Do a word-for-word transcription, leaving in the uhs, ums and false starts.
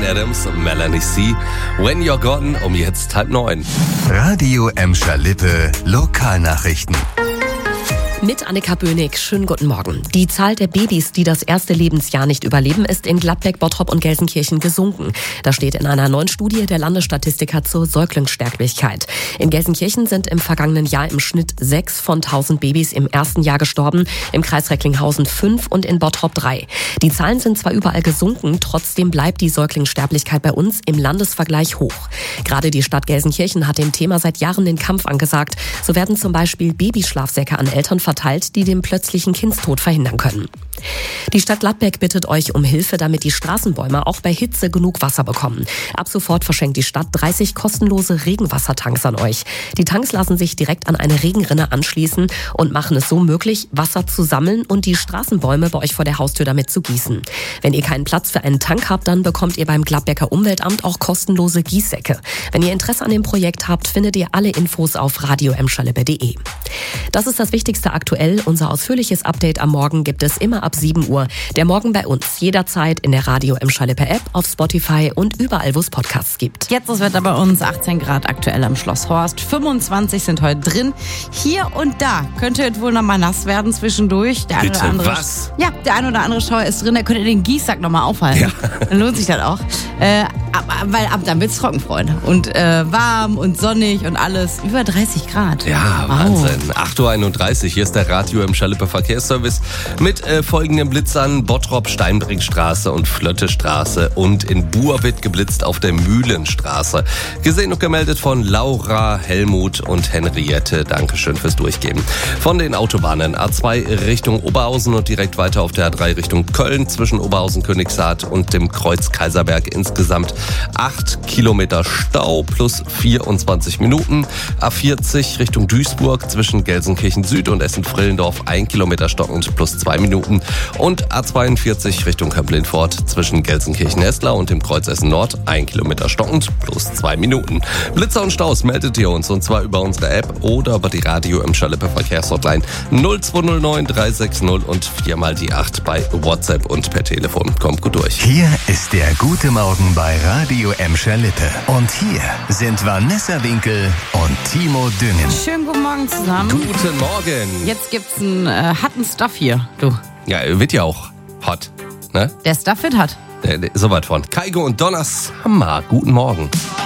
Bryan Adams und Melanie C. When You're Gone um jetzt halb neun. Radio Emscher Lippe Lokalnachrichten. Mit Annika Böhnig. Schönen guten Morgen. Die Zahl der Babys, die das erste Lebensjahr nicht überleben, ist in Gladbeck, Bottrop und Gelsenkirchen gesunken. Das steht in einer neuen Studie der Landesstatistiker zur Säuglingssterblichkeit. In Gelsenkirchen sind im vergangenen Jahr im Schnitt sechs von tausend Babys im ersten Jahr gestorben, im Kreis Recklinghausen fünf und in Bottrop drei. Die Zahlen sind zwar überall gesunken, trotzdem bleibt die Säuglingssterblichkeit bei uns im Landesvergleich hoch. Gerade die Stadt Gelsenkirchen hat dem Thema seit Jahren den Kampf angesagt. So werden zum Beispiel Babyschlafsäcke an Eltern verteilt, die den plötzlichen Kindstod verhindern können. Die Stadt Gladbeck bittet euch um Hilfe, damit die Straßenbäume auch bei Hitze genug Wasser bekommen. Ab sofort verschenkt die Stadt dreißig kostenlose Regenwassertanks an euch. Die Tanks lassen sich direkt an eine Regenrinne anschließen und machen es so möglich, Wasser zu sammeln und die Straßenbäume bei euch vor der Haustür damit zu gießen. Wenn ihr keinen Platz für einen Tank habt, dann bekommt ihr beim Gladbecker Umweltamt auch kostenlose Gießsäcke. Wenn ihr Interesse an dem Projekt habt, findet ihr alle Infos auf radio emscher lippe punkt de. Das ist das Wichtigste aktuell. Unser ausführliches Update am Morgen gibt es immer ab sieben Uhr. Der Morgen bei uns jederzeit in der Radio Emscher Lippe App, auf Spotify und überall, wo es Podcasts gibt. Jetzt das Wetter bei uns, achtzehn Grad aktuell am Schloss Horst, fünfundzwanzig sind heute drin. Hier und da könnte es wohl noch mal nass werden zwischendurch. Der eine Bitte, oder andere, was? Ja, der ein oder andere Schauer ist drin, da könnt ihr den Gießsack noch mal aufhalten. Ja. Dann lohnt sich das auch. Äh, aber, weil ab dann wird's trocken, Freunde. Und äh, warm und sonnig und alles. Über dreißig Grad. Ja, Wow. Wahnsinn. acht Uhr einunddreißig, hier ist der Radio Emscher Lippe Verkehrsservice mit äh, folgenden Blitzern: Bottrop, Steinbrickstraße und Flöttestraße und in Buhr wird geblitzt auf der Mühlenstraße. Gesehen und gemeldet von Laura, Helmut und Henriette. Dankeschön fürs Durchgeben. Von den Autobahnen A zwei Richtung Oberhausen und direkt weiter auf der A drei Richtung Köln zwischen Oberhausen, Königshardt und dem Kreuz Kaiserberg insgesamt acht Kilometer Stau plus vierundzwanzig Minuten. A vierzig Richtung Duisburg zwischen Gelsenkirchen Süd und Essen-Frillendorf ein Kilometer stockend plus zwei Minuten. Und A zweiundvierzig Richtung Köln-Lindfort zwischen Gelsenkirchen-Hessler und dem Kreuz Essen Nord ein Kilometer stockend plus zwei Minuten. Blitzer und Staus meldet ihr uns, und zwar über unsere App oder über die Radio Emscher Lippe Verkehrshotline null zwei null neun drei sechs null und viermal die acht bei WhatsApp und per Telefon. Kommt gut durch. Hier ist der gute Morgen bei Radio Emscher Lippe. Und hier sind Vanessa Winkel und Timo Düngen. Schönen guten Morgen zusammen. Guten Morgen. Jetzt gibt's einen äh, harten Stuff hier, du. Ja, wird ja auch hot, ne? Der Stuff wird hat. Äh, Soweit von Kaigo und Donna Summer. Guten Morgen.